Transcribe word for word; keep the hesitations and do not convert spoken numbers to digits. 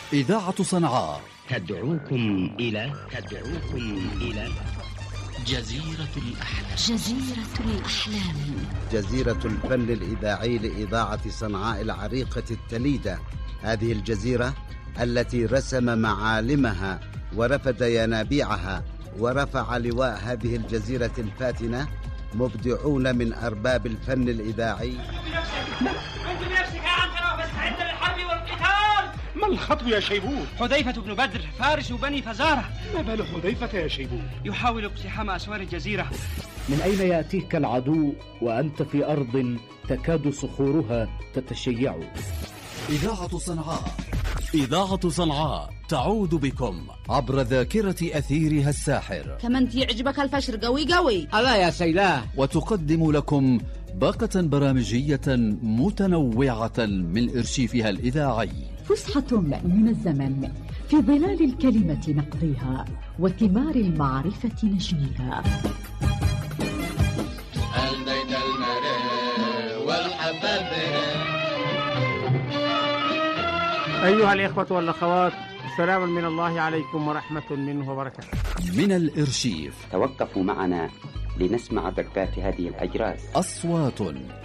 إذاعة صنعاء تدعوكم إلى تدعوكم إلى جزيرة الأحلام. جزيرة الأحلام، جزيرة الفن الإذاعي لإذاعة صنعاء العريقة التليدة. هذه الجزيرة التي رسم معالمها ورفد ينابيعها ورفع لواء هذه الجزيرة الفاتنة مبدعون من أرباب الفن الإذاعي. كنت بنفسك يا عنترة فاستعد للحرب والقتال. ما الخطب يا شيبوت؟ حذيفة بن بدر فارس بني فزارة. ما بال حذيفة يا شيبوت؟ يحاول اقتحام أسوار الجزيرة. من أين يأتيك العدو وأنت في أرض تكاد صخورها تتشيع؟ إذاعة صنعاء إذاعة صنعاء تعود بكم عبر ذاكرة أثيرها الساحر. كمان يعجبك الفشر قوي قوي. الله يا سيلاه. وتقدم لكم باقة برامجية متنوعة من إرشيفها الإذاعي. فسحة من الزمن في ظلال الكلمة نقضيها وثمار المعرفة نجنيها. البيت المرء والحباب. أيها الإخوة والأخوات، سلام من الله عليكم ورحمة منه وبركاته. من الإرشيف توقفوا معنا لنسمع ضربات هذه الأجراس. أصوات